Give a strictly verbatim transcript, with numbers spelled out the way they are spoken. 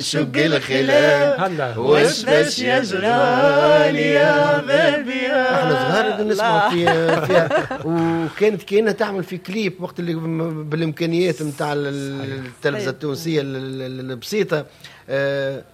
شق الخلاف واش باش يجرالي يا بيبي. احنا صغار نسمع فيها, فيها وكانت كأنها تعمل في كليب وقت اللي بالامكانيات نتاع التلفزه التونسيه البسيطه.